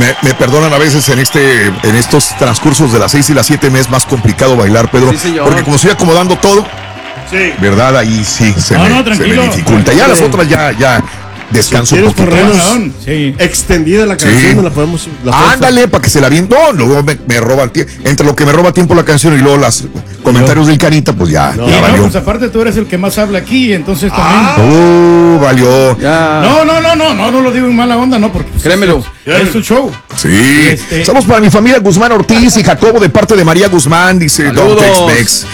Me perdonan a veces en estos transcursos de las 6 y las 7 me es más complicado bailar, Pedro. Sí, señor. Porque como estoy acomodando todo, sí, ¿verdad? Ahí sí se me dificulta. Ya las otras ya descanso un poquito más. Sí. Extendida la canción, Sí. la podemos. Ándale, para que se la viendo. No, luego me roban tiempo. Entre lo que me roba tiempo la canción y luego los comentarios del Carita, pues ya valió. Pues aparte tú eres el que más habla aquí, entonces también. Valió. Ya. No lo digo en mala onda, no, porque Créemelo. es su show. Sí. Saludos para mi familia Guzmán Ortiz y Jacobo de parte de María Guzmán, dice Don Tex-Mex.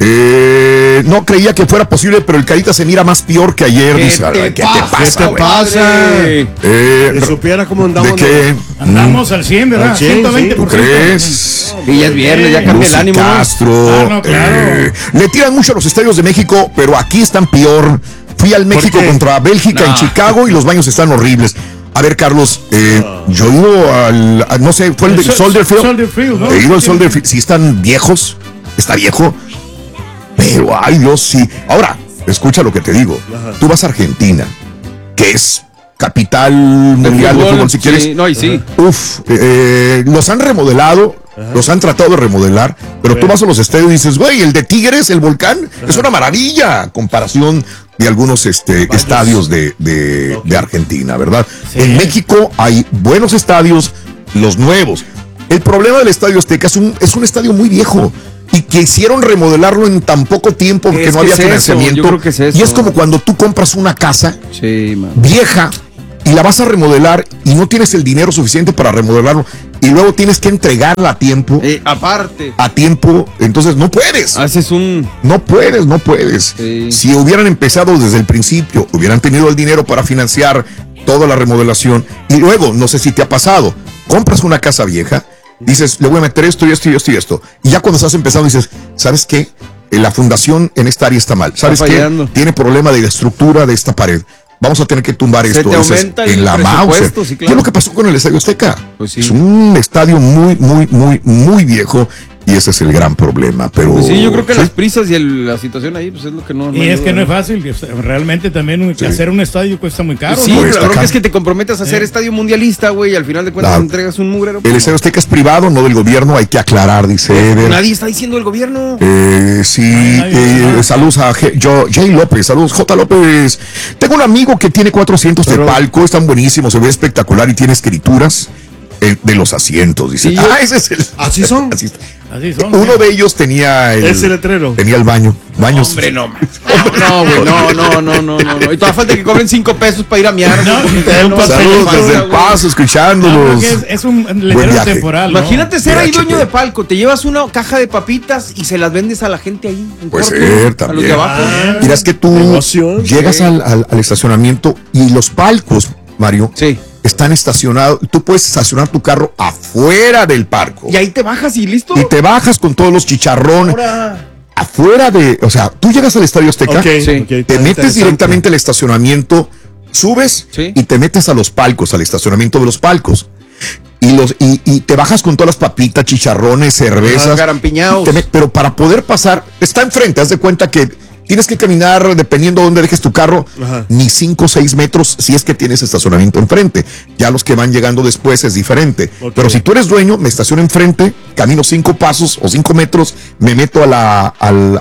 No creía que fuera posible, pero el Carita se mira más peor que ayer. Dice, ¿qué te pasa? ¿Qué te pasa? Que supiera cómo andamos. ¿De qué? Andamos al 100, ¿verdad? Al 100, 120%. ¿Tú crees? Y ya es viernes, ya cambia el Lucy ánimo. Castro. No, claro. Le tiran mucho a los estadios de México, pero aquí están peor. Fui al México qué? contra Bélgica en Chicago y los baños están horribles. A ver, Carlos, yo he ido no sé, fue el de Soldier Field. Soldier Field, ¿no? He ido al Soldier Field. Sí están viejos, está viejo, pero ay Dios, sí. Ahora, escucha lo que te digo. Tú vas a Argentina, que es capital mundial de fútbol, si quieres. Sí, no, y sí. Los han remodelado, los han tratado de remodelar, pero tú vas a los estadios y dices, güey, el de Tigres, el Volcán, es una maravilla a comparación de algunos estadios de Argentina, ¿verdad? Sí. En México hay buenos estadios, los nuevos. El problema del Estadio Azteca es un estadio muy viejo y quisieron remodelarlo en tan poco tiempo porque no había financiamiento. Yo creo que es eso. Y es como cuando tú compras una casa Sí, man. vieja y la vas a remodelar y no tienes el dinero suficiente para remodelarlo y luego tienes que entregarla a tiempo. Aparte. A tiempo, entonces no puedes. Haces un... No puedes. Sí. Si hubieran empezado desde el principio, hubieran tenido el dinero para financiar toda la remodelación y luego, no sé si te ha pasado, compras una casa vieja, dices, le voy a meter esto y esto y esto y esto. Y ya cuando estás empezando dices, ¿sabes qué? La fundación en esta área está mal. ¿Sabes qué? Tiene problema de la estructura de esta pared. Vamos a tener que tumbar esto. te aumenta el en la Mauser. sí, claro. ¿Qué es lo que pasó con el Estadio Azteca? Pues sí. Es un estadio muy viejo y ese es el gran problema. Pero Pues sí, yo creo que las prisas y la situación ahí, pues es lo que no... Y es que no es fácil, realmente también hacer un estadio cuesta muy caro. Sí, ¿no? pero la bronca es que te comprometes a hacer estadio mundialista, güey, y al final de cuentas entregas un mugrero. El Estadio Azteca es privado, no del gobierno, hay que aclarar, dice Eder. Nadie está diciendo el gobierno. Sí, saludos a Jay López, saludos J. López. Tengo un amigo que tiene 400 de palco, están buenísimos, se ve espectacular y tiene escrituras de los asientos, dice. Sí, ese es el... ¿Así son? Así son. Uno de ellos tenía ese letrero. Tenía el baños. Hombre, no. No, güey, no. Y todavía falta que cobren 5 pesos para ir a miar. Saludos desde El Paso, escuchándolos. Es un letrero temporal. Imagínate ser ahí dueño de palco. Te llevas una caja de papitas y se las vendes a la gente ahí. Puede ser, también. A los de abajo. Mira, es que tú llegas al estacionamiento y los palcos, Mario, están estacionados. Tú puedes estacionar tu carro afuera del palco. Y ahí te bajas y listo. Y te bajas con todos los chicharrones. Afuera o sea, tú llegas al Estadio Azteca, te metes directamente al estacionamiento, subes y te metes a los palcos, al estacionamiento de los palcos. Y te bajas con todas las papitas, chicharrones, cervezas. Garampiñados. Pero para poder pasar, está enfrente, haz de cuenta que tienes que caminar, dependiendo de dónde dejes tu carro, ni 5 o 6 metros si es que tienes estacionamiento enfrente. Ya los que van llegando después es diferente. Pero si tú eres dueño, me estaciono enfrente, camino 5 pasos o 5 metros, me meto al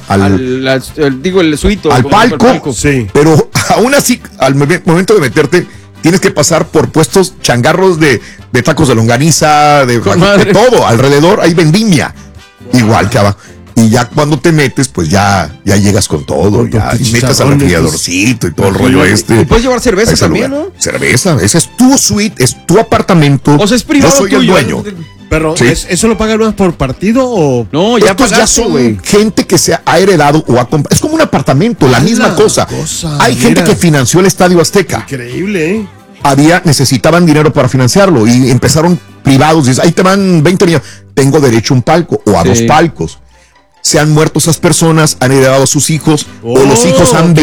suito. Al palco. Pero aún así, al momento de meterte, tienes que pasar por puestos changarros de tacos de longaniza, de todo. Alrededor hay vendimia. Igual que abajo. Y ya cuando te metes, pues ya llegas con todo, ya metes al refrigeradorcito y todo el rollo este. Y puedes llevar cerveza también, ¿no? Cerveza, esa es tu suite, es tu apartamento. O sea, es privado. Yo soy tuyo, el dueño. Pero ¿eso lo pagan más por partido o...? No, ya estos ya son gente que se ha heredado o ha comprado. Es como un apartamento, la misma cosa. Hay gente que financió el Estadio Azteca. Increíble, ¿eh? Necesitaban dinero para financiarlo y empezaron privados. Dices, ahí te van 20 millones. Tengo derecho a un palco o a 2 palcos. Se han muerto esas personas, han heredado a sus hijos o los hijos han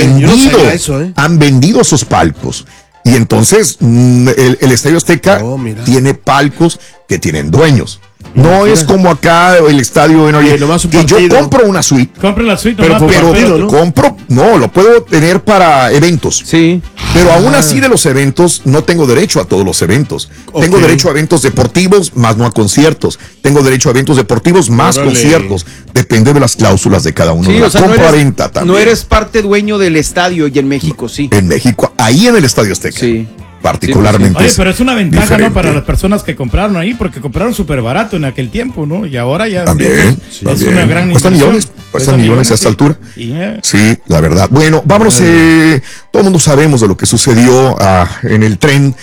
vendido esos palcos. Y entonces el Estadio Azteca tiene palcos que tienen dueños. No es como acá el estadio en Oye, nomás un que yo partido. compro una suite, Compre la suite, Pero nomás por para- partido, ¿no? lo puedo tener para eventos. Sí. Pero aún así de los eventos, no tengo derecho a todos los eventos. Ok. Tengo derecho a eventos deportivos, más no a conciertos. Tengo derecho a eventos deportivos, más Órale. conciertos. Depende de las cláusulas de cada uno. Sí, de la o sea, no compra-venta eres, también. no eres parte dueño del estadio y en México, sí. En México, ahí en el Estadio Azteca. Sí. Particularmente. Oye, pero es una ventaja, diferente. ¿no? Para las personas que compraron ahí, porque compraron súper barato en aquel tiempo, ¿no? Y ahora ya También, es también. una gran Cuestan inversión. millones, cuestan millones a esta sí. altura. Y, Sí, la verdad. Bueno, vámonos. Todo el mundo sabemos de lo que sucedió en el tren.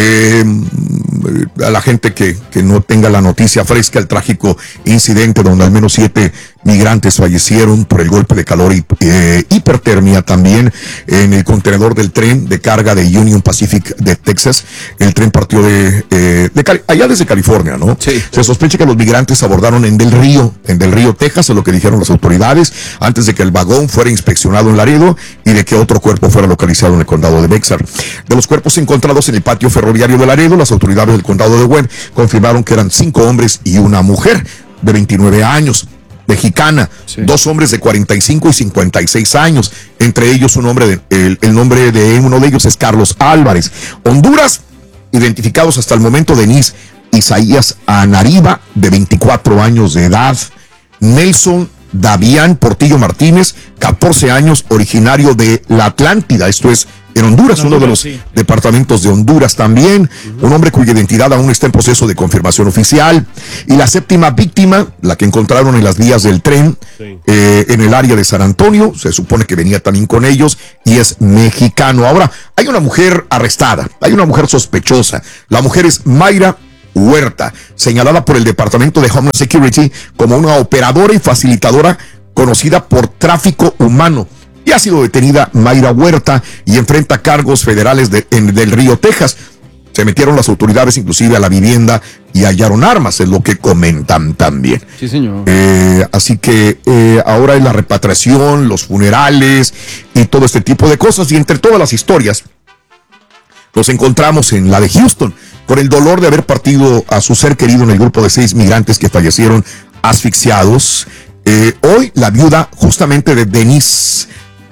A la gente que no tenga la noticia fresca, el trágico incidente donde al menos 7 migrantes fallecieron por el golpe de calor y hipertermia también en el contenedor del tren de carga de Union Pacific de Texas. El tren partió allá desde California, ¿no? Sí. Se sospecha que los migrantes abordaron en Del Río, Texas, es lo que dijeron las autoridades, antes de que el vagón fuera inspeccionado en Laredo y de que otro cuerpo fuera localizado en el condado de Bexar. De los cuerpos encontrados en el patio ferroviario de Laredo, las autoridades del condado de Webb confirmaron que eran 5 hombres y una mujer de 29 años. Mexicana, Sí. 2 hombres de 45 y 56 años, entre ellos un hombre, el nombre de uno de ellos es Carlos Álvarez. Honduras, identificados hasta el momento: Denise Isaías Anariba, de 24 años de edad; Nelson Davián Portillo Martínez, 14 años, originario de la Atlántida, esto es en Honduras, uno de los sí. departamentos de Honduras también, un hombre cuya identidad aún está en proceso de confirmación oficial. Y la 7ª víctima, la que encontraron en las vías del tren, Sí. en el área de San Antonio, se supone que venía también con ellos y es mexicano. Ahora, hay una mujer arrestada, hay una mujer sospechosa. La mujer es Mayra Huerta, señalada por el Departamento de Homeland Security como una operadora y facilitadora conocida por tráfico humano. Ya ha sido detenida Mayra Huerta y enfrenta cargos federales del Río, Texas. Se metieron las autoridades inclusive a la vivienda y hallaron armas, es lo que comentan también. Sí, señor. Así que ahora es la repatriación, los funerales y todo este tipo de cosas. Y entre todas las historias, nos encontramos en la de Houston, con el dolor de haber partido a su ser querido en el grupo de 6 migrantes que fallecieron asfixiados. Hoy la viuda justamente de Denise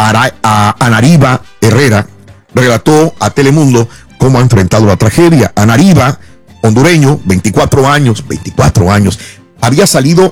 Anariba Herrera relató a Telemundo cómo ha enfrentado la tragedia. Anariba, hondureño, 24 años, había salido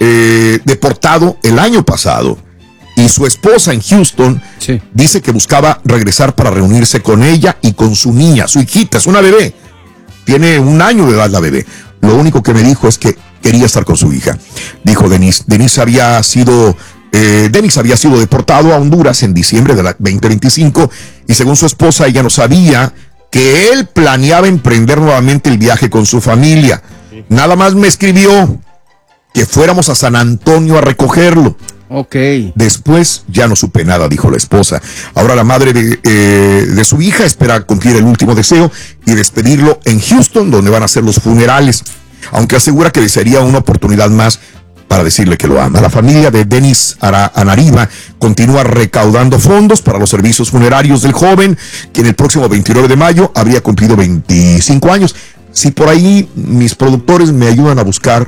deportado el año pasado y su esposa en Houston Sí. dice que buscaba regresar para reunirse con ella y con su niña, su hijita, es una bebé, tiene 1 año de edad la bebé. Lo único que me dijo es que quería estar con su hija, dijo Denise. Denis había sido deportado a Honduras en diciembre de la 2025 y según su esposa, ella no sabía que él planeaba emprender nuevamente el viaje con su familia. Nada más me escribió que fuéramos a San Antonio a recogerlo. Ok. Después ya no supe nada, dijo la esposa. Ahora la madre de su hija espera cumplir el último deseo y despedirlo en Houston, donde van a hacer los funerales, aunque asegura que sería una oportunidad más para decirle que lo ama. La familia de Denise Anariba continúa recaudando fondos para los servicios funerarios del joven, quien el próximo 29 de mayo habría cumplido 25 años. Si por ahí mis productores me ayudan a buscar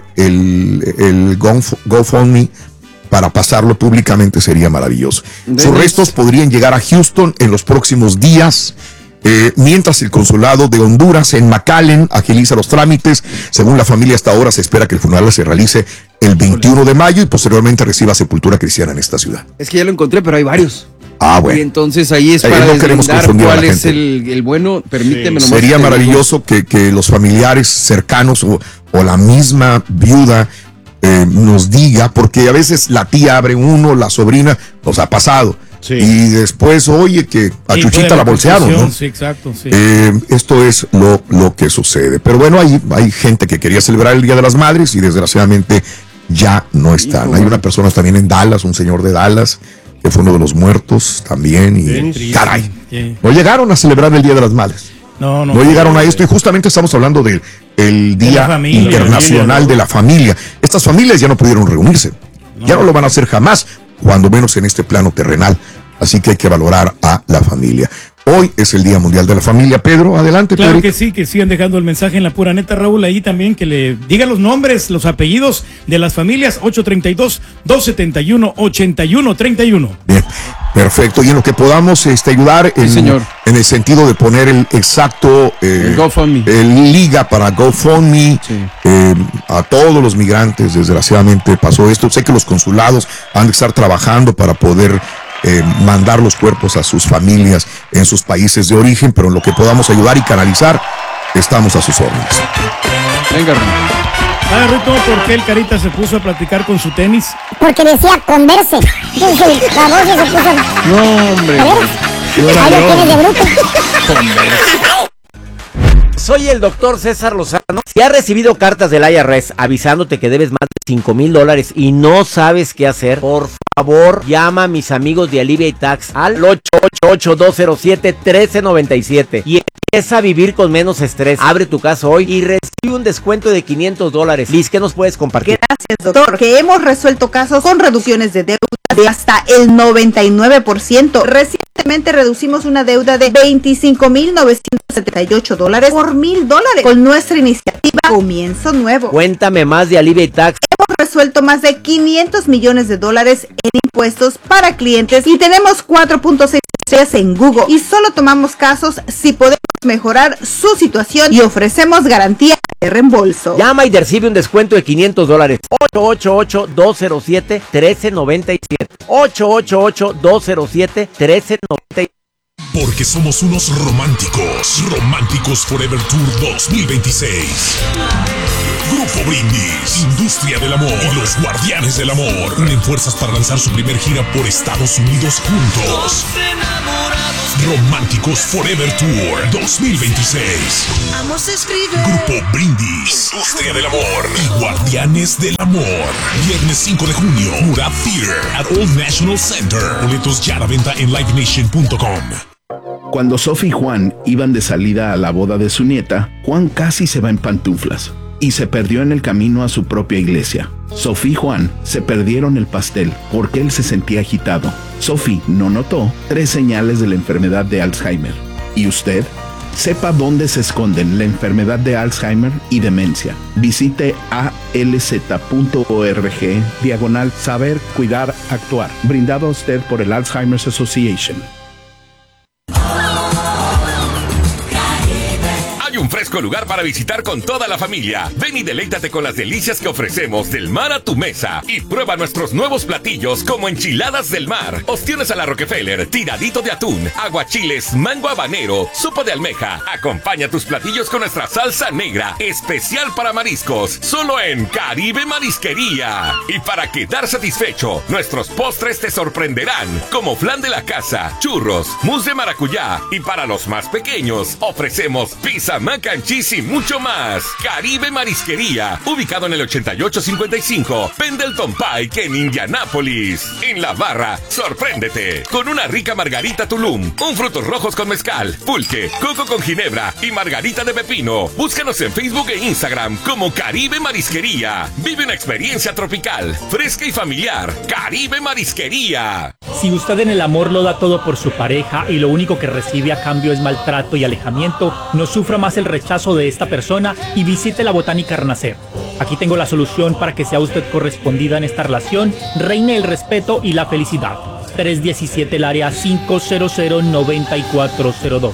el GoFundMe para pasarlo públicamente, sería maravilloso. Sus restos podrían llegar a Houston en los próximos días, mientras el consulado de Honduras en McAllen agiliza los trámites. Según la familia, hasta ahora se espera que el funeral se realice el 21 de mayo y posteriormente reciba sepultura cristiana en esta ciudad. Es que ya lo encontré, pero hay varios. Ah, Y bueno. entonces ahí es Ahí para no queremos desvendar confundir a la cuál es gente. el bueno. Permíteme nomás. Sería te digo. maravilloso que los familiares cercanos o la misma viuda nos diga, porque a veces la tía abre uno, la sobrina, nos ha pasado. Sí. Y después, oye, que a Sí, Chuchita puede la haber bolsearon, confusión, ¿no? Sí, exacto, sí. Esto es lo que sucede. Pero bueno, hay gente que quería celebrar el Día de las Madres y desgraciadamente ya no están. Hay una persona también en Dallas, un señor de Dallas, que fue uno de los muertos también. Y Triste. caray, Sí. no llegaron a celebrar el Día de las Madres. No Llegaron a esto y justamente estamos hablando del Día la familia, Internacional de la Familia. Estas familias ya no pudieron reunirse. Ya no lo van a hacer jamás, cuando menos en este plano terrenal. Así que hay que valorar a la familia. Hoy es el Día Mundial de la Familia. Pedro, adelante. Claro Pedro. que sí, que sigan dejando el mensaje en la pura neta, Raúl, ahí también que le diga los nombres, los apellidos de las familias. 832-271-8131. Bien, perfecto. Y en lo que podamos ayudar en el sentido de poner el exacto el GoFundMe. El liga para GoFundMe, Sí. A todos los migrantes. Desgraciadamente pasó esto. Sé que los consulados han de estar trabajando para poder mandar los cuerpos a sus familias en sus países de origen, pero en lo que podamos ayudar y canalizar, estamos a sus órdenes. Venga, Rito. ¿Sabe, Rito, por qué el Carita se puso a platicar con su tenis? Porque decía Converse. Entonces la voz se puso. No, hombre. ¿A ver? Ahí lo tienes de bruto. Soy el doctor César Lozano. Si has recibido cartas del IRS avisándote que debes más de $5,000 y no sabes qué hacer, por favor, llama a mis amigos de Alivia Tax al 888-207-1397 y empieza a vivir con menos estrés. Abre tu caso hoy y recibe un descuento de $500. Liz, ¿qué nos puedes compartir? Gracias, doctor, que hemos resuelto casos con reducciones de deuda de hasta el 99%. Recientemente reducimos una deuda de $25,978 por $1,000 con nuestra iniciativa Comienzo Nuevo. Cuéntame más de Alivia Tax. Hemos resuelto más de $500 millones en impuestos para clientes y tenemos 4.6 estrellas en Google y solo tomamos casos si podemos mejorar su situación y ofrecemos garantía de reembolso. Llama y recibe un descuento de $500. 888-207-1397. 888-207-1397. Porque somos unos románticos. Románticos Forever Tour 2026. Grupo Brindis, Industria del Amor y los Guardianes del Amor unen fuerzas para lanzar su primer gira por Estados Unidos juntos. Románticos Forever Tour 2026. Grupo Brindis, Industria del Amor y Guardianes del Amor. Viernes 5 de junio, Murat Theater at Old National Center. Boletos ya a la venta en livenation.com. Cuando Sophie y Juan iban de salida a la boda de su nieta, Juan casi se va en pantuflas y se perdió en el camino a su propia iglesia. Sophie y Juan se perdieron el pastel porque él se sentía agitado. Sophie no notó 3 señales de la enfermedad de Alzheimer. ¿Y usted? Sepa dónde se esconden la enfermedad de Alzheimer y demencia. Visite alz.org/saber, cuidar, actuar. Brindado a usted por el Alzheimer's Association. Un fresco lugar para visitar con toda la familia. Ven y deleítate con las delicias que ofrecemos del mar a tu mesa y prueba nuestros nuevos platillos como enchiladas del mar, ostiones a la Rockefeller, tiradito de atún, aguachiles, mango habanero, sopa de almeja. Acompaña tus platillos con nuestra salsa negra, especial para mariscos, solo en Caribe Marisquería. Y para quedar satisfecho, nuestros postres te sorprenderán, como flan de la casa, churros, mousse de maracuyá y para los más pequeños ofrecemos pizza, mac and cheese y mucho más. Caribe Marisquería, ubicado en el 8855 Pendleton Pike en Indianápolis. En la barra, sorpréndete con una rica margarita Tulum, un frutos rojos con mezcal, pulque, coco con ginebra y margarita de pepino. Búscanos en Facebook e Instagram como Caribe Marisquería. Vive una experiencia tropical, fresca y familiar. Caribe Marisquería. Si usted en el amor lo da todo por su pareja y lo único que recibe a cambio es maltrato y alejamiento, no sufra más el rechazo de esta persona y visite la Botánica Renacer. Aquí tengo la solución para que sea usted correspondida en esta relación, reine el respeto y la felicidad. 317 el área 500-9402.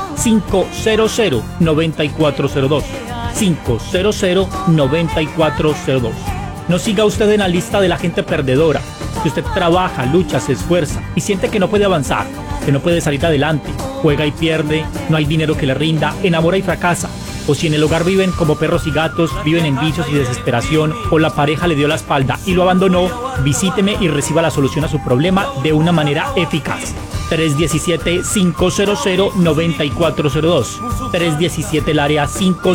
500-9402. 500-9402. No siga usted en la lista de la gente perdedora. Si usted trabaja, lucha, se esfuerza y siente que no puede avanzar, que no puede salir adelante, juega y pierde, no hay dinero que le rinda, enamora y fracasa, o si en el hogar viven como perros y gatos, viven en vicios y desesperación, o la pareja le dio la espalda y lo abandonó, visíteme y reciba la solución a su problema de una manera eficaz. 317-500-9402. 317 el área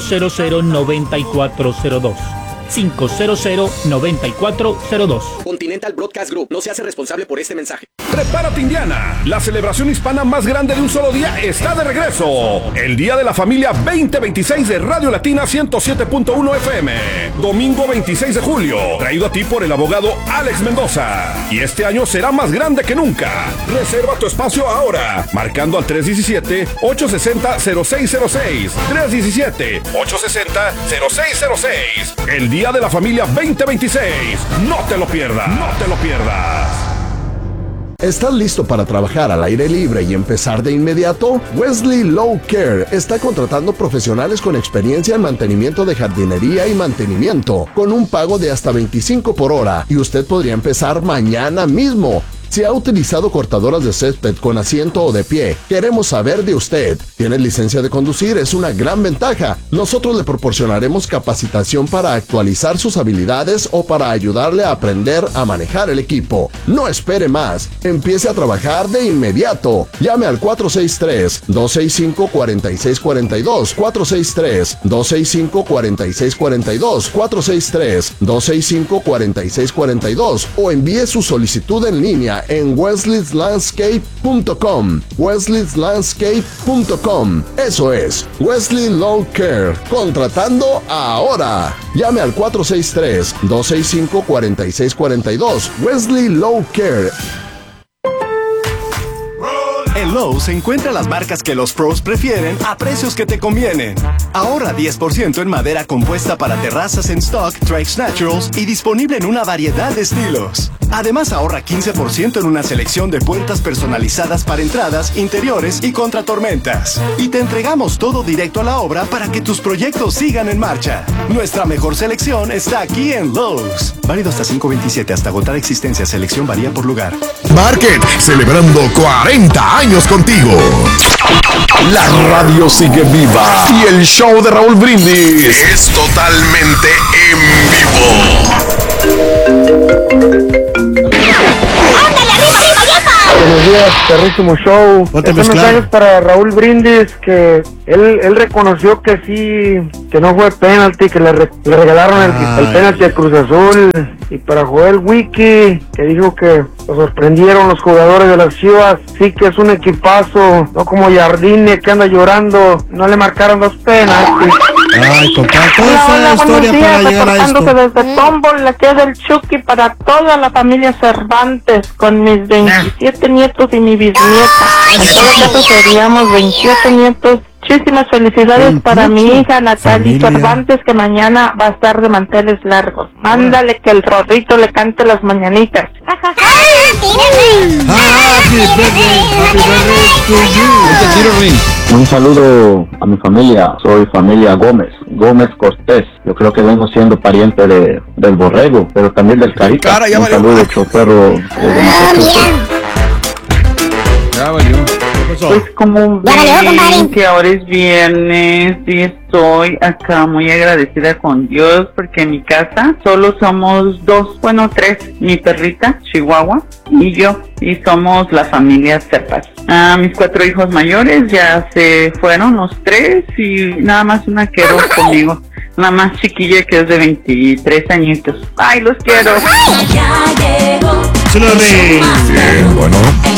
500-9402. 500-9402. Continental Broadcast Group no se hace responsable por este mensaje. Prepárate, Indiana. La celebración hispana más grande de un solo día está de regreso. El Día de la Familia 2026 de Radio Latina 107.1 FM. Domingo 26 de julio. Traído a ti por el abogado Alex Mendoza. Y este año será más grande que nunca. Reserva tu espacio ahora. Marcando al 317-860-0606. 317-860-0606. El Día de la Familia 2026. No te lo pierdas. No te lo pierdas. ¿Estás listo para trabajar al aire libre y empezar de inmediato? Wesley Lawn Care está contratando profesionales con experiencia en mantenimiento de jardinería y mantenimiento, con un pago de hasta 25 por hora, y usted podría empezar mañana mismo. Si ha utilizado cortadoras de césped con asiento o de pie, queremos saber de usted. ¿Tiene licencia de conducir? Es una gran ventaja. Nosotros le proporcionaremos capacitación para actualizar sus habilidades o para ayudarle a aprender a manejar el equipo. No espere más. Empiece a trabajar de inmediato. Llame al 463-265-4642, 463-265-4642, 463-265-4642 o envíe su solicitud en línea en wesleylandscape.com. wesleylandscape.com. Eso es Wesley Lawn Care, contratando ahora. Llame al 463-265-4642. Wesley Lawn Care. En Lowe's encuentra las marcas que los pros prefieren a precios que te convienen. Ahorra 10% en madera compuesta para terrazas en stock, Trex Naturals y disponible en una variedad de estilos. Además, ahorra 15% en una selección de puertas personalizadas para entradas, interiores y contra tormentas. Y te entregamos todo directo a la obra para que tus proyectos sigan en marcha. Nuestra mejor selección está aquí en Lowe's. Válido hasta 5/27, hasta agotar existencia. Selección varía por lugar. Market, celebrando 40 años contigo. La radio sigue viva y el show de Raúl Brindis es totalmente en vivo. Buenos días, perrísimo show. Este mensaje es para Raúl Brindis, que él reconoció que sí, que no fue penalti, que le regalaron el penalti a Cruz Azul. Y para Joel Wiki, que dijo que lo sorprendieron los jugadores de las Chivas, sí que es un equipazo, no como Jardine que anda llorando, no le marcaron 2 penaltis. Ay, compadre, toda esa historia para llegar a esto. Desde Tombol, la tía del Chucky, para toda la familia Cervantes, con mis 27 nietos y mi bisnieta. En todo caso seríamos 28 nietos. Muchísimas felicidades para mi hija Natalie Cervantes, que mañana va a estar de manteles largos. Mándale que el Rorrito le cante las mañanitas. Un saludo a mi familia, soy familia Gómez Cortés. Yo creo que vengo siendo pariente del Borrego, pero también del Carita. Un saludo, choferro de Ya valió. Pues como ven que ahora es viernes y estoy acá muy agradecida con Dios porque en mi casa solo somos 3, mi perrita Chihuahua y yo, y somos la familia Cepas. Mis 4 hijos mayores ya se fueron, los 3, y nada más una quedo conmigo, la más chiquilla que es de 23 añitos. Ay, los quiero. Bien, bueno.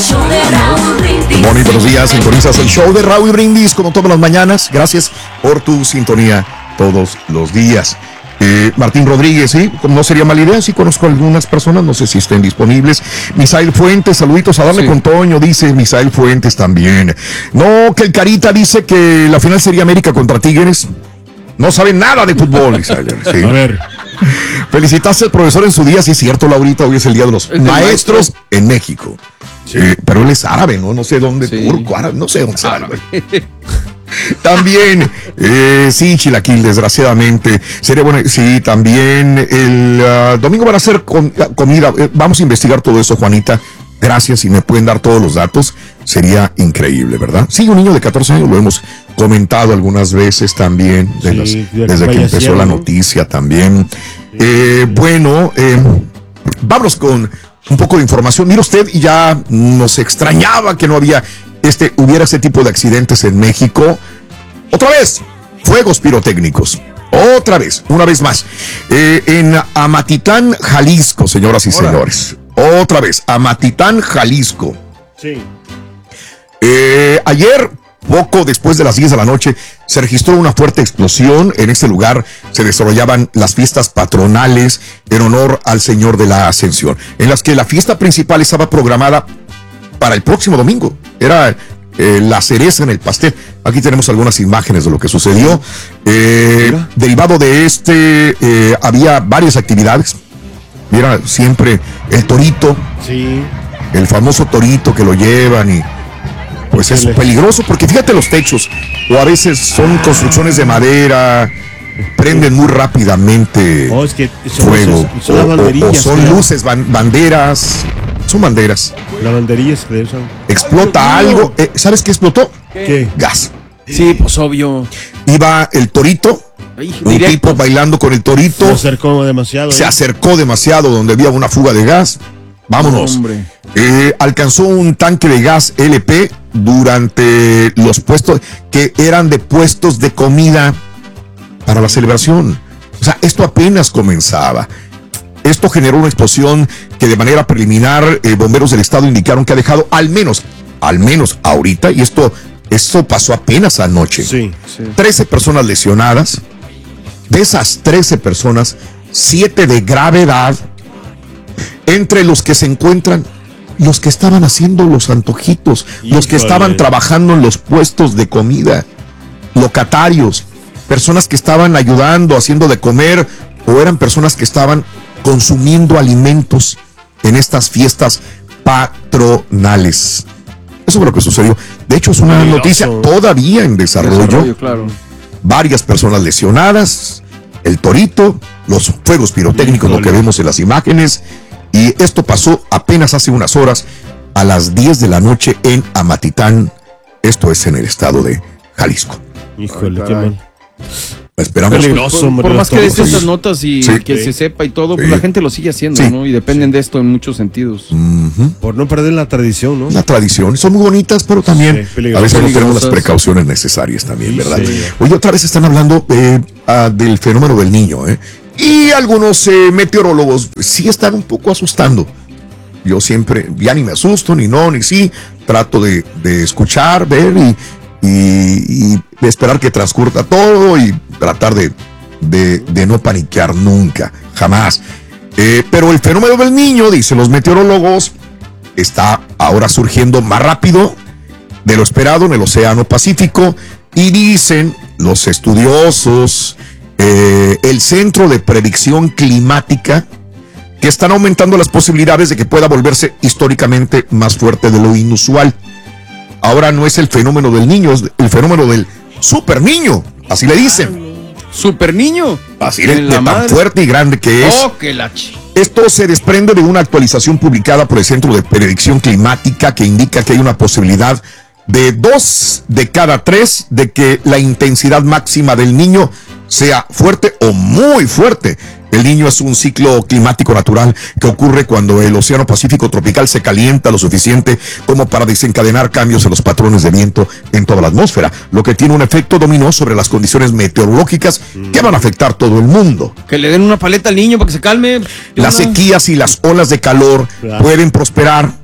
Buenos días, sintonizas el show de Raúl Brindis como todas las mañanas. Gracias por tu sintonía todos los días. Martín Rodríguez, ¿sí? No sería mala idea, sí conozco a algunas personas, no sé si estén disponibles. Misael Fuentes, saluditos a darle con Toño, dice Misael Fuentes también. No, que el Carita dice que la final sería América contra Tigres. No sabe nada de fútbol, Misael. Sí. A ver. Felicitaste al profesor en su día, sí es cierto, Laurita, hoy es el día de los maestros en México. Sí. Pero él es árabe, ¿no? No sé dónde, turco, árabe, no sé dónde es árabe. También, sí, chilaquil, desgraciadamente. Sería bueno, sí, también el domingo van a hacer comida. Vamos a investigar todo eso, Juanita. Gracias, si me pueden dar todos los datos, sería increíble, ¿verdad? Sí, un niño de 14 años, lo hemos comentado algunas veces también, desde que empezó la noticia también. Vámonos con un poco de información. Mira usted, y ya nos extrañaba que no hubiera este tipo de accidentes en México. Otra vez, fuegos pirotécnicos. Otra vez, una vez más. En Amatitlán, Jalisco, señoras y señores. Otra vez, Amatitán, Jalisco. Sí. Ayer, poco después de las 10 de la noche, se registró una fuerte explosión. En este lugar se desarrollaban las fiestas patronales en honor al Señor de la Ascensión, en las que la fiesta principal estaba programada para el próximo domingo. Era la cereza en el pastel. Aquí tenemos algunas imágenes de lo que sucedió. Derivado de había varias actividades. Mira, siempre el torito. Sí. El famoso torito que lo llevan y pues es peligroso porque fíjate los techos, o a veces son construcciones de madera, prenden muy rápidamente fuego, o son luces, banderas, son banderas. La banderilla se le usan. Explota algo, ¿sabes qué explotó? ¿Qué? Gas. Sí, pues obvio. Iba el torito, un tipo bailando con el torito. Se acercó demasiado. Se acercó demasiado donde había una fuga de gas. Vámonos. Alcanzó un tanque de gas LP durante los puestos que eran de puestos de comida para la celebración. O sea, esto apenas comenzaba. Esto generó una explosión que de manera preliminar bomberos del estado indicaron que ha dejado al menos ahorita, y esto pasó apenas anoche. Sí. 13 personas lesionadas. De esas 13 personas, 7 de gravedad. Entre los que se encuentran los que estaban haciendo los antojitos, los que estaban trabajando en los puestos de comida, locatarios, personas que estaban ayudando, haciendo de comer, o eran personas que estaban consumiendo alimentos en estas fiestas patronales. Eso fue lo que sucedió. De hecho, es una noticia todavía en desarrollo. Claro. Varias personas lesionadas, el torito, los fuegos pirotécnicos, lo que vemos en las imágenes. Y esto pasó apenas hace unas horas, a las 10 de la noche en Amatitán. Esto es en el estado de Jalisco. Híjole, qué mal. Esperamos. Peligroso, por más que des estas notas y que se sepa y todo, pues la gente lo sigue haciendo, ¿no? Y dependen de esto en muchos sentidos. Por no perder la tradición, ¿no? La tradición. Son muy bonitas, pero también a veces no tenemos las precauciones necesarias también, ¿verdad? Oye, otra vez están hablando del fenómeno del Niño, y algunos meteorólogos sí están un poco asustando. Yo siempre, ya ni me asusto, ni sí, trato de escuchar, ver y esperar que transcurra todo y tratar de no paniquear nunca, jamás. Pero el fenómeno del Niño, dicen los meteorólogos, está ahora surgiendo más rápido de lo esperado en el Océano Pacífico, y dicen los estudiosos, el Centro de Predicción Climática, que están aumentando las posibilidades de que pueda volverse históricamente más fuerte de lo inusual. Ahora no es el fenómeno del Niño, es el fenómeno del Super Niño, así le dicen. ¿Super Niño? Así de tan fuerte y grande que es. Esto se desprende de una actualización publicada por el Centro de Predicción Climática que indica que hay una posibilidad de 2 de cada 3 de que la intensidad máxima del Niño sea fuerte o muy fuerte. El Niño es un ciclo climático natural que ocurre cuando el Océano Pacífico tropical se calienta lo suficiente como para desencadenar cambios en los patrones de viento en toda la atmósfera, lo que tiene un efecto dominó sobre las condiciones meteorológicas que van a afectar todo el mundo. Que le den una paleta al niño para que se calme. Las sequías y las olas de calor pueden prosperar.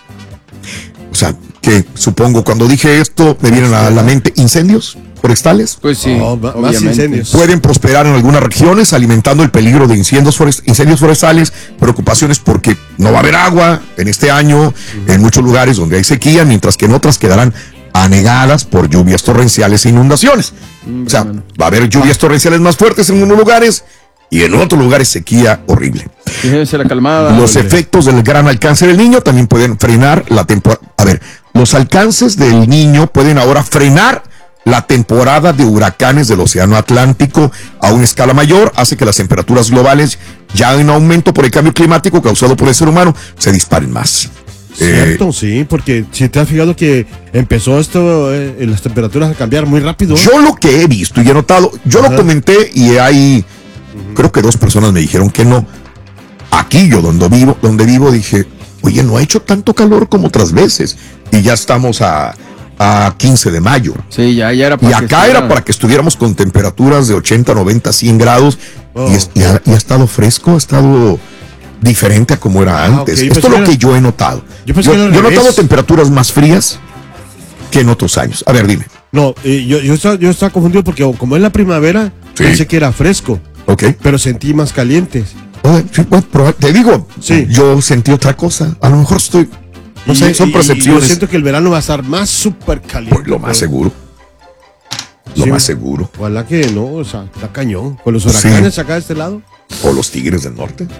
O sea, que supongo cuando dije esto me vienen a la mente incendios forestales. Pues sí, más incendios. Pueden prosperar en algunas regiones, alimentando el peligro de incendios forestales, preocupaciones porque no va a haber agua en este año en muchos lugares donde hay sequía, mientras que en otras quedarán anegadas por lluvias torrenciales e inundaciones. O sea, va a haber lluvias torrenciales más fuertes en unos lugares y en otros lugares sequía horrible. Fíjense la calmada. Los efectos del gran alcance del Niño también pueden frenar la temporada. A ver, los alcances del Niño pueden ahora frenar la temporada de huracanes del Océano Atlántico a una escala mayor, hace que las temperaturas globales, ya en aumento por el cambio climático causado por el ser humano, se disparen más. Cierto, sí, porque si te has fijado que empezó esto, las temperaturas a cambiar muy rápido. Yo lo que he visto y he notado, yo lo comenté y hay, creo que 2 personas me dijeron que no. Aquí yo donde vivo dije, oye, no ha hecho tanto calor como otras veces y ya estamos a 15 de mayo. Sí, ya era para y acá era para que estuviéramos con temperaturas de 80, 90, 100 grados y ha estado fresco, ha estado diferente a como era antes. Okay. Esto es lo que yo he notado. Yo he notado temperaturas más frías que en otros años. A ver, dime. No, yo estaba confundido porque como es la primavera, pensé que era fresco. Ok. Pero sentí más calientes. Te digo, yo sentí otra cosa. A lo mejor estoy... No sé, son percepciones. Yo siento que el verano va a estar más súper caliente. Pues lo más seguro. Lo más seguro. Ojalá que no, o sea, está cañón. Con los huracanes acá de este lado. O los tigres del norte.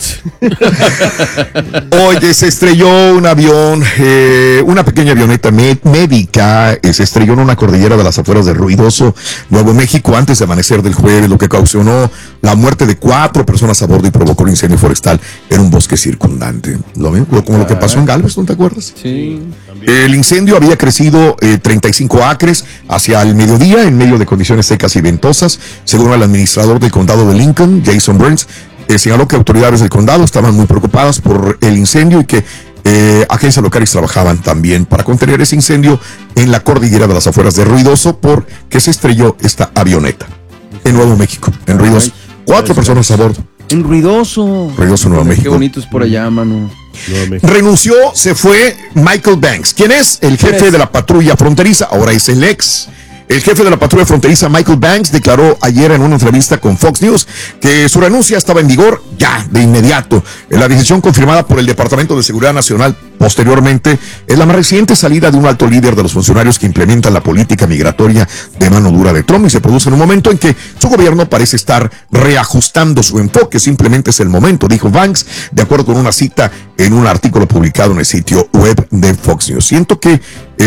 Oye, se estrelló un avión, una pequeña avioneta médica, se estrelló en una cordillera de las afueras de Ruidoso, Nuevo México, antes de amanecer del jueves, lo que ocasionó la muerte de 4 personas a bordo y provocó un incendio forestal en un bosque circundante. Lo mismo, como lo que pasó en Galveston, ¿te acuerdas? Sí. El incendio había crecido 35 acres hacia el mediodía en medio de condiciones secas y ventosas, según el administrador del condado de Lincoln, Jason Burns. Señaló que autoridades del condado estaban muy preocupadas por el incendio y que agencias locales trabajaban también para contener ese incendio en la cordillera de las afueras de Ruidoso, porque se estrelló esta avioneta en Nuevo México, en Ruidoso. 4 personas a bordo. En Ruidoso. Ruidoso, Nuevo México. Qué bonito es por allá, mano. Renunció, se fue Michael Banks. ¿Quién es? El jefe de la patrulla fronteriza, ahora es el ex. El jefe de la patrulla fronteriza, Michael Banks, declaró ayer en una entrevista con Fox News que su renuncia estaba en vigor ya, de inmediato. La decisión confirmada por el Departamento de Seguridad Nacional posteriormente es la más reciente salida de un alto líder de los funcionarios que implementan la política migratoria de mano dura de Trump y se produce en un momento en que su gobierno parece estar reajustando su enfoque. Simplemente es el momento, dijo Banks, de acuerdo con una cita en un artículo publicado en el sitio web de Fox News. Siento que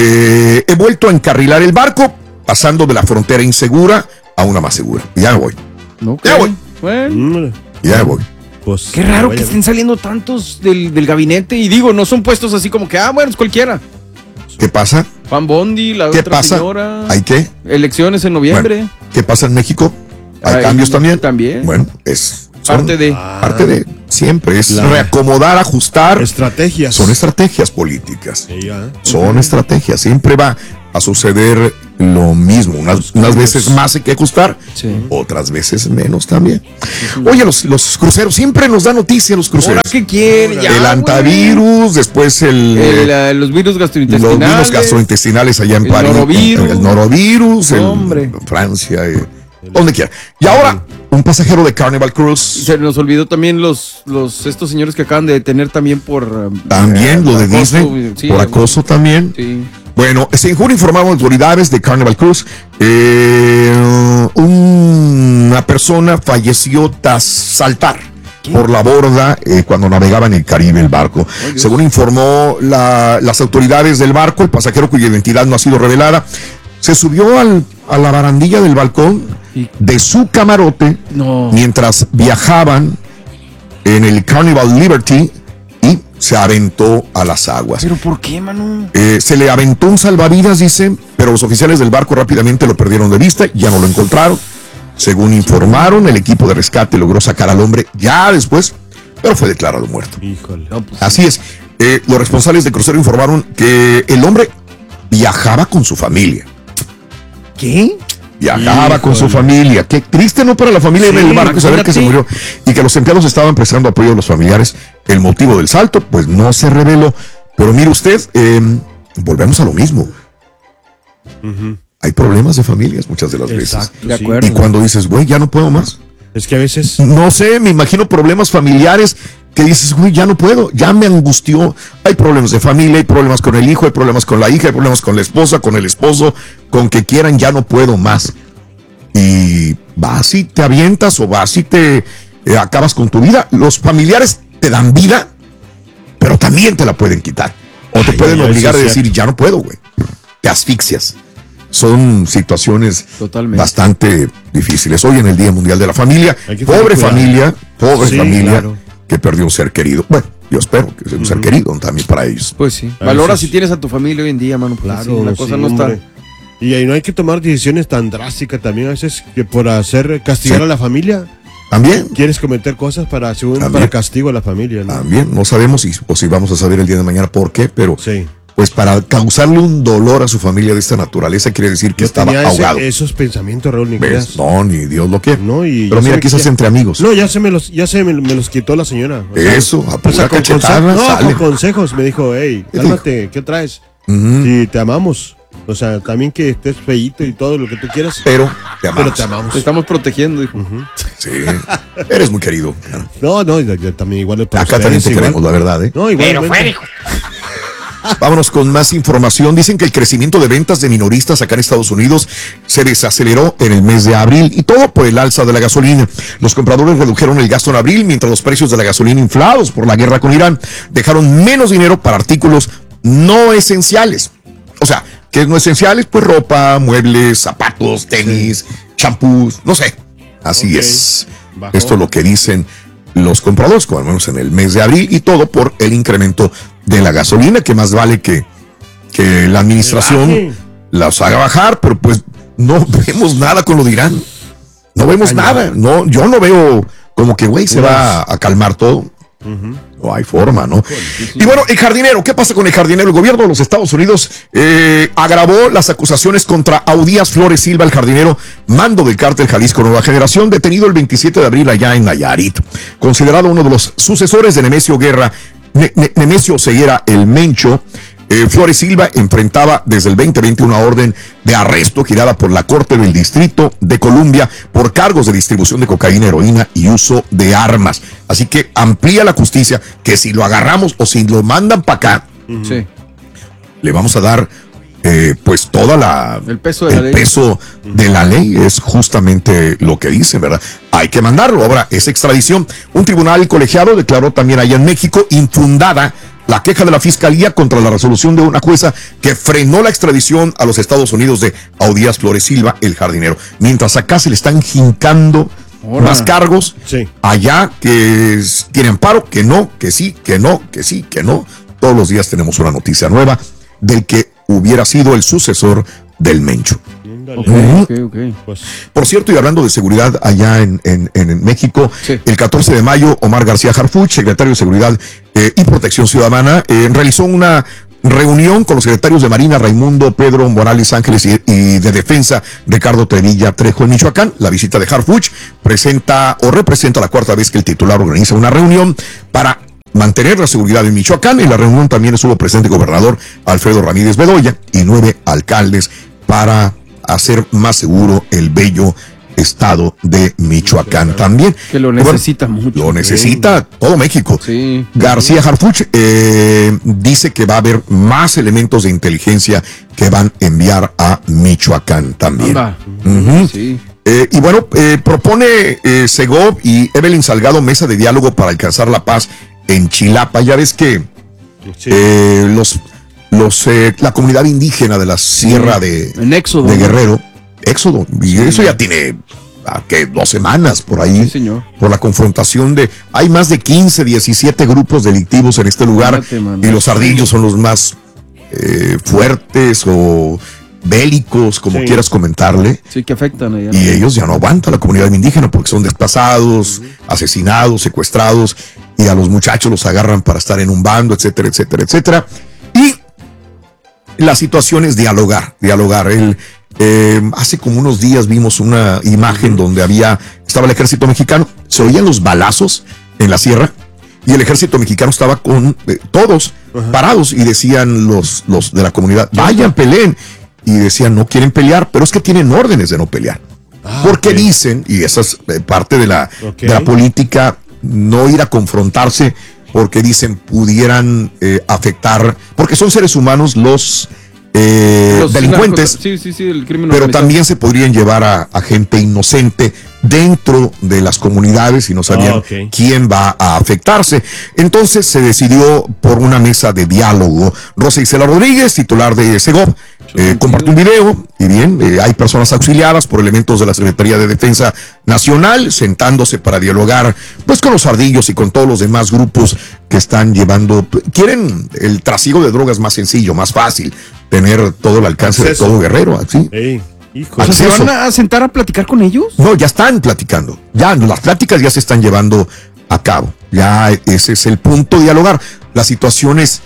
he vuelto a encarrilar el barco, pasando de la frontera insegura a una más segura. Ya voy. Okay. Ya voy. Bueno. Ya voy. Pues, qué raro que estén saliendo tantos del gabinete. Y digo, no son puestos así como que, bueno, es cualquiera. ¿Qué pasa? Juan Bondi, la ¿Qué otra pasa? Señora. ¿Hay qué? Elecciones en noviembre. Bueno, ¿qué pasa en México? ¿Hay cambios también? También. Bueno, es parte de siempre es reacomodar, ajustar. Estrategias. Son estrategias políticas. Son estrategias. Siempre va a suceder lo mismo. Unas veces más hay que ajustar, otras veces menos también. Oye, los cruceros, siempre nos da noticia los cruceros. ¿Ahora qué quieren? El antivirus, después los virus gastrointestinales. Los virus gastrointestinales allá en París. El norovirus, Francia, donde quiera. Y ahora, un pasajero de Carnival Cruise. Se nos olvidó también estos señores que acaban de detener también por... También lo de acoso, Disney, por acoso también. Sí. Bueno, en junio informaron autoridades de Carnival Cruise. Una persona falleció tras saltar por la borda cuando navegaba en el Caribe el barco. Según informó las autoridades del barco, el pasajero cuya identidad no ha sido revelada se subió a la barandilla del balcón de su camarote mientras viajaban en el Carnival Liberty y se aventó a las aguas. ¿Pero por qué, Manu? Se le aventó un salvavidas, dicen, pero los oficiales del barco rápidamente lo perdieron de vista, ya no lo encontraron. Según informaron, el equipo de rescate logró sacar al hombre ya después, pero fue declarado muerto. Híjole. Así es. Los responsables de crucero informaron que el hombre viajaba con su familia. ¿Qué? Viajaba con su familia. Qué triste, ¿no? Para la familia en el barco saber que se murió y que los empleados estaban prestando apoyo a los familiares. El motivo del salto, pues no se reveló. Pero mire usted, volvemos a lo mismo. Hay problemas de familias muchas de las veces. De acuerdo. Y cuando dices, güey, ya no puedo más. Es que a veces... No sé, me imagino problemas familiares que dices, güey, ya no puedo, ya me angustió. Hay problemas de familia, hay problemas con el hijo, hay problemas con la hija, hay problemas con la esposa, con el esposo, con que quieran, ya no puedo más. Y vas y te avientas o vas y te acabas con tu vida. Los familiares te dan vida, pero también te la pueden quitar. O te pueden obligar a decir, ya no puedo, güey. Te asfixias. Son situaciones bastante difíciles. Hoy en el Día Mundial de la Familia, pobre familia, claro, que perdió un ser querido. Bueno, yo espero que sea un ser querido también para ellos. Pues sí. Valora si tienes a tu familia hoy en día, mano. Pues claro, sí, la cosa no está... Y ahí no hay que tomar decisiones tan drásticas también. A veces que por hacer castigar a la familia. También. Quieres cometer cosas para castigo a la familia, ¿no? También. No sabemos si vamos a saber el día de mañana por qué, pero pues para causarle un dolor a su familia de esta naturaleza, quiere decir que estaba ahogado. Esos pensamientos, Raúl, ni creas. No, ni Dios lo quiere. No, pero mira, quizás entre amigos. No, ya se me los quitó la señora. Eso, con consejos. Me dijo, hey, cálmate, ¿qué traes? Sí, te amamos. O sea, también que estés feíto y todo lo que tú quieras. Pero te amamos. Te estamos protegiendo, dijo. Sí, eres muy querido. No, yo también igual. Acá también te queremos, la verdad, ¿eh? No, igual. Pero fue, dijo. Vámonos con más información. Dicen que el crecimiento de ventas de minoristas acá en Estados Unidos se desaceleró en el mes de abril, y todo por el alza de la gasolina. Los compradores redujeron el gasto en abril, mientras los precios de la gasolina, inflados por la guerra con Irán, dejaron menos dinero para artículos no esenciales. O sea, ¿qué es no esenciales? Pues ropa, muebles, zapatos, tenis, champús, no sé. Así es. Bajó. Esto es lo que dicen los compradores, como al menos en el mes de abril, y todo por el incremento de la gasolina, que más vale que la administración las haga bajar, pero pues no vemos nada con lo de Irán. No vemos nada. No, yo no veo como que, güey, se va a calmar todo. No hay forma, ¿no? Y bueno, el jardinero, ¿qué pasa con el jardinero? El gobierno de los Estados Unidos agravó las acusaciones contra Audías Flores Silva, el jardinero mando del cártel Jalisco Nueva Generación, detenido el 27 de abril allá en Nayarit. Considerado uno de los sucesores de Nemesio Ceguera el Mencho, Flores Silva enfrentaba desde el 2020 una orden de arresto girada por la Corte del Distrito de Columbia por cargos de distribución de cocaína, heroína y uso de armas. Así que amplía la justicia que si lo agarramos o si lo mandan para acá, le vamos a dar pues toda el peso de la ley. Es justamente lo que dice, ¿verdad? Hay que mandarlo. Ahora, es extradición. Un tribunal colegiado declaró también allá en México infundada la queja de la Fiscalía contra la resolución de una jueza que frenó la extradición a los Estados Unidos de Audías Flores Silva, el jardinero. Mientras acá se le están jincando más cargos, allá que tiene amparo, que no, que sí, que no, que sí, que no. Todos los días tenemos una noticia nueva del que hubiera sido el sucesor del Mencho. Okay. Por cierto, y hablando de seguridad allá en México, el 14 de mayo, Omar García Harfuch, secretario de Seguridad y Protección Ciudadana, realizó una reunión con los secretarios de Marina, Raimundo Pedro Morales Ángeles, y de Defensa, Ricardo Trevilla Trejo, en Michoacán. La visita de Harfuch representa la cuarta vez que el titular organiza una reunión para mantener la seguridad en Michoacán. En la reunión también estuvo presente el gobernador Alfredo Ramírez Bedoya y 9 alcaldes para hacer más seguro el bello estado de Michoacán también. Que lo necesita mucho. Lo necesita todo México. Sí. García Harfuch dice que va a haber más elementos de inteligencia que van a enviar a Michoacán también. Sí. Y bueno, propone Segov y Evelyn Salgado mesa de diálogo para alcanzar la paz en Chilapa. Ya ves que la comunidad indígena de la Sierra de Guerrero, Éxodo, y eso ya tiene 2 semanas por ahí, por la confrontación hay más de 15, 17 grupos delictivos en este lugar, y los ardillos son los más fuertes o bélicos, como quieras comentarle. Sí, que afectan allá. Y ellos ya no aguantan, la comunidad indígena, porque son desplazados, asesinados, secuestrados, y a los muchachos los agarran para estar en un bando, etcétera, etcétera, etcétera. Y la situación es dialogar. Hace como unos días vimos una imagen donde estaba el ejército mexicano, se oían los balazos en la sierra, y el ejército mexicano estaba con todos parados, y decían los de la comunidad, vayan, peleen, y decían, no quieren pelear, pero es que tienen órdenes de no pelear, porque dicen, y esa es parte de la política, no ir a confrontarse, porque dicen pudieran afectar, porque son seres humanos los delincuentes, el crimen pero organizado. También se podrían llevar a gente inocente dentro de las comunidades y no sabían quién va a afectarse. Entonces se decidió por una mesa de diálogo. Rosa Isela Rodríguez, titular de Segov, compartió un video, y bien, hay personas auxiliadas por elementos de la Secretaría de Defensa Nacional, sentándose para dialogar pues con los ardillos y con todos los demás grupos que están quieren el trasiego de drogas más sencillo, más fácil, tener todo el alcance de todo Guerrero, así. ¿Se van a sentar a platicar con ellos? No, ya están platicando. Ya las pláticas ya se están llevando a cabo. Ya ese es el punto, dialogar. La situación es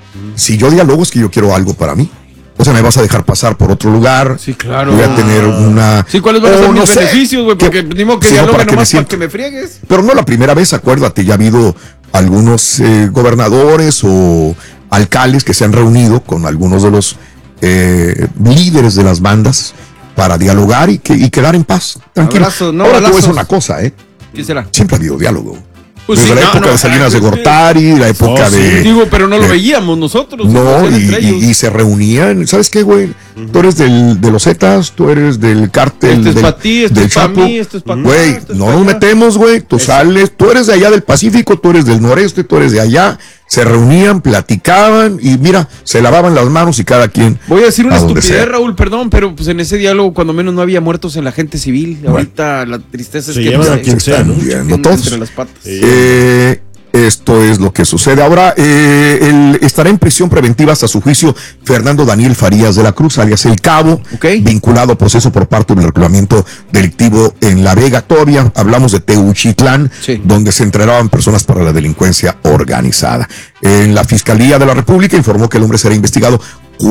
Si yo dialogo es que yo quiero algo para mí. O sea, me vas a dejar pasar por otro lugar. Sí, claro. Voy a tener una... Sí, ¿cuáles van a ser mis beneficios, güey? Porque ni modo que dialogue nomás para que me friegues. Pero no la primera vez, acuérdate, ya ha habido algunos gobernadores o alcaldes que se han reunido con algunos de los líderes de las bandas para dialogar y quedar en paz. Tranquilo. Abrazos, no, ahora te voy a decir balazos. una cosa, ¿Qué será? Siempre ha habido diálogo. Pues Desde sí, la época de Salinas de Gortari, la época de... Digo, pero no lo veíamos nosotros. No, y se reunían. ¿Sabes qué, güey? Tú eres de los Zetas, tú eres del cártel Este es para ti, este es para mí, este es para acá. Güey, no nos metemos, güey. Tú sales, tú eres de allá del Pacífico, tú eres del noreste, tú eres de allá. Se reunían, platicaban y mira, se lavaban las manos y cada quien. Voy a decir una donde estupidez, sea. Raúl, perdón, pero pues en ese diálogo cuando menos no había muertos en la gente civil. Ahorita la tristeza es Se que llevan no a quien sea, ¿no? Viendo todos. entre las patas. Esto es lo que sucede. Ahora, estará en prisión preventiva hasta su juicio Fernando Daniel Farías de la Cruz, alias El Cabo, vinculado a proceso por parte del reclutamiento delictivo en La Vega. Todavía hablamos de Teuchitlán, donde se entrenaban personas para la delincuencia organizada. En la Fiscalía de la República informó que el hombre será investigado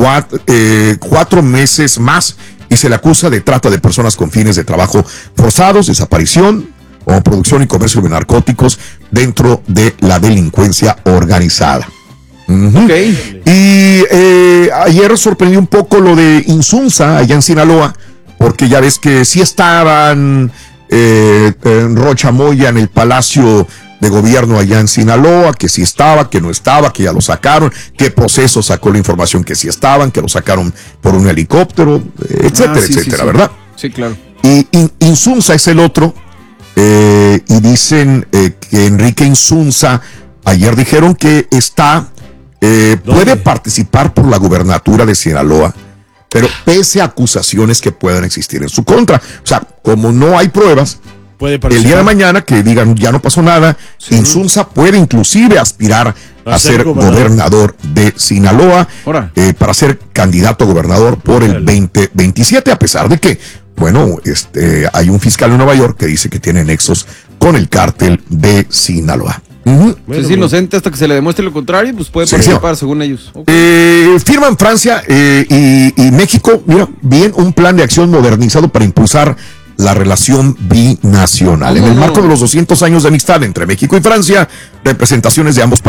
4 meses más y se le acusa de trata de personas con fines de trabajo forzados, desaparición o producción y comercio de narcóticos dentro de la delincuencia organizada. Y ayer sorprendió un poco lo de Insunza allá en Sinaloa, porque ya ves que sí estaban en Rocha Moya en el Palacio de Gobierno allá en Sinaloa, que sí estaba, que no estaba, que ya lo sacaron, qué proceso sacó la información que sí estaban, que lo sacaron por un helicóptero, etcétera, etcétera, ¿verdad? Sí, claro. Y Insunza es el otro. Y dicen que Enrique Insunza, ayer dijeron que puede participar por la gubernatura de Sinaloa, pero pese a acusaciones que puedan existir en su contra. O sea, como no hay pruebas, el día de mañana que digan ya no pasó nada, Insunza puede inclusive aspirar a ser gobernador de Sinaloa, para ser candidato a gobernador por el 2027, a pesar de que bueno, hay un fiscal en Nueva York que dice que tiene nexos con el cártel de Sinaloa. Si es inocente hasta que se le demuestre lo contrario, pues puede participar según ellos. Firman Francia y México, mira, bien, un plan de acción modernizado para impulsar la relación binacional. En el marco de los 200 años de amistad entre México y Francia, representaciones de ambos países